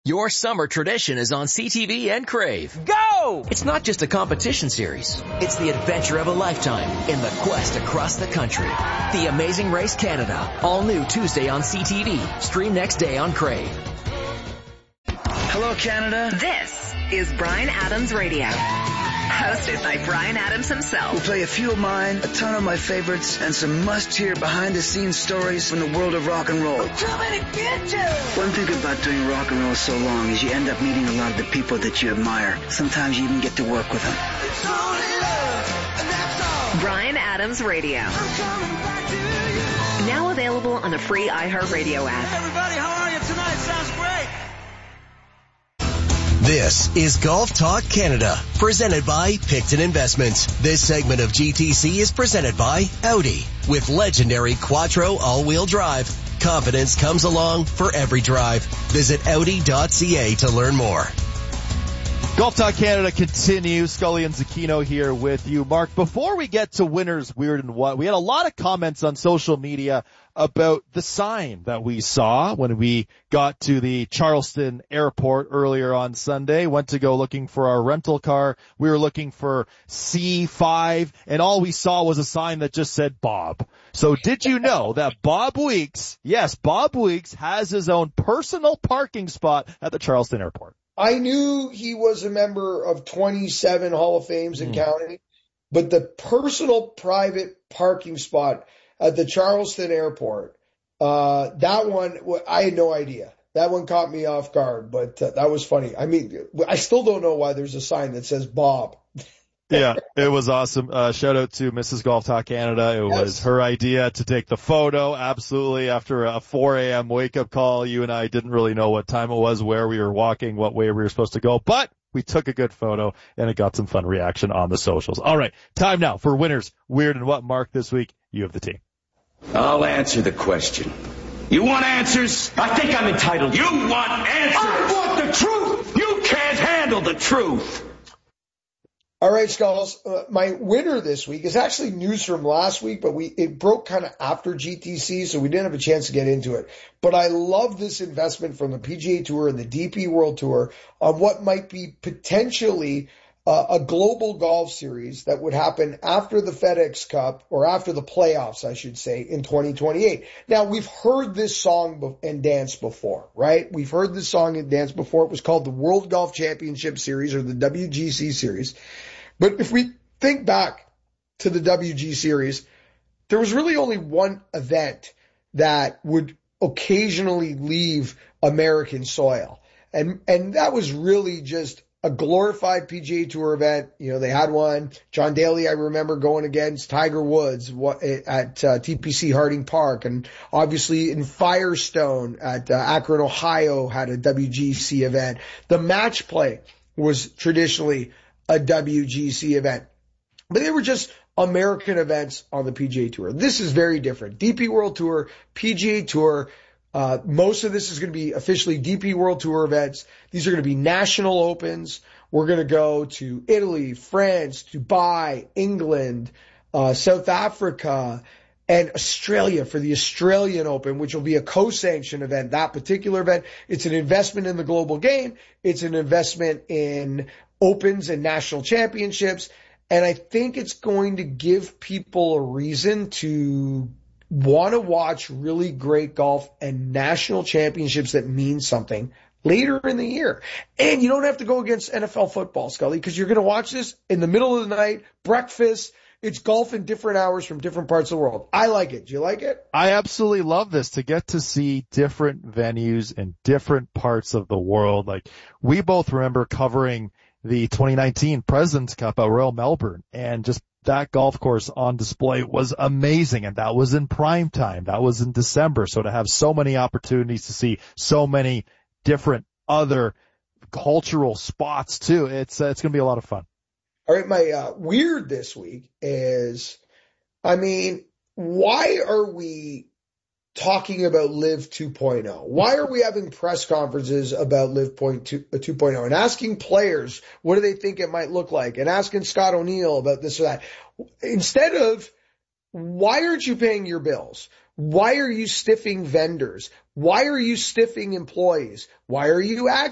Your summer tradition is on CTV and Crave. Go! It's not just a competition series. It's the adventure of a lifetime in the quest across the country. The Amazing Race Canada. All new Tuesday on CTV. Stream next day on Crave. Hello, Canada. This is Bryan Adams Radio. Hosted by Bryan Adams himself. We'll play a few of mine, a ton of my favorites, and some must-hear behind-the-scenes stories from the world of rock and roll. One thing about doing rock and roll so long is you end up meeting a lot of the people that you admire. Sometimes you even get to work with them. Bryan Adams Radio. Now available on the free iHeartRadio app. Everybody, how are you tonight? Sounds great. This is Golf Talk Canada, presented by Picton Investments. This segment of GTC is presented by Audi. With legendary Quattro all-wheel drive, confidence comes along for every drive. Visit Audi.ca to learn more. Golf Talk Canada continues. Scully and Zucchino here with you. Mark, before we get to winners, weird and what, we had a lot of comments on social media about the sign that we saw when we got to the Charleston airport earlier on Sunday. Went to go looking for our rental car. We were looking for C5, and all we saw was a sign that just said Bob. So did you know that Bob Weeks, yes, Bob Weeks has his own personal parking spot at the Charleston airport? I knew he was a member of 27 Hall of Fames and counting, but the personal private parking spot at the Charleston airport, that one, I had no idea. That one caught me off guard, but that was funny. I mean, I still don't know why there's a sign that says Bob. Yeah, it was awesome. Shout out to Mrs. Golf Talk Canada. It was her idea to take the photo. Absolutely. After a 4 a.m. wake up call, you and I didn't really know what time it was, where we were walking, what way we were supposed to go, but we took a good photo and it got some fun reaction on the socials. All right. Time now for winners, weird and what. Mark, this week, you have the team. I'll answer the question. You want answers? I think I'm entitled. You want answers? I want the truth. You can't handle the truth. All right, Skulls. My winner this week is actually news from last week, but it broke kind of after GTC, so we didn't have a chance to get into it. But I love this investment from the PGA Tour and the DP World Tour on what might be potentially a global golf series that would happen after the FedEx Cup, or after the playoffs, I should say, in 2028. Now, we've heard this song and dance before, right? We've heard this song and dance before. It was called the World Golf Championship Series, or the WGC Series. But if we think back to the WG Series, there was really only one event that would occasionally leave American soil. And that was really just a glorified PGA Tour event. You know, they had one. John Daly, I remember going against Tiger Woods at TPC Harding Park. And obviously in Firestone at Akron, Ohio, had a WGC event. The match play was traditionally a WGC event. But they were just American events on the PGA Tour. This is very different. DP World Tour, PGA Tour. Most of this is going to be officially DP World Tour events. These are going to be national opens. We're going to go to Italy, France, Dubai, England, South Africa, and Australia for the Australian Open, which will be a co-sanctioned event. That particular event, it's an investment in the global game. It's an investment in opens and national championships. And I think it's going to give people a reason to want to watch really great golf and national championships that mean something later in the year. And you don't have to go against NFL football, Scully, because you're going to watch this in the middle of the night, breakfast. It's golf in different hours from different parts of the world. I like it. Do you like it? I absolutely love this, to get to see different venues in different parts of the world. Like, we both remember covering the 2019 President's Cup at Royal Melbourne, and just that golf course on display was amazing. And that was in prime time. That was in December. So to have so many opportunities to see so many different other cultural spots too, it's going to be a lot of fun. All right. My weird this week is, I mean, why are we talking about Live 2.0? Why are we having press conferences about Live 2.0 and asking players what do they think it might look like, and asking Scott O'Neill about this or that? Instead of, why aren't you paying your bills? Why are you stiffing vendors? Why are you stiffing employees? Why are you